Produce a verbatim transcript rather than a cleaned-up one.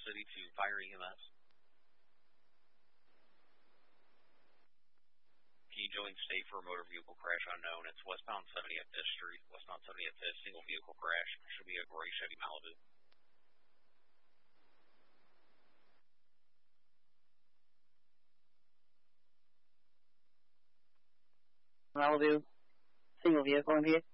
City to Fire E M S. Can you join state for a motor vehicle crash unknown? It's westbound seventieth Fifth Street, westbound seventieth Fifth, single vehicle crash. Should be a gray Chevy Malibu. Malibu, single vehicle in here.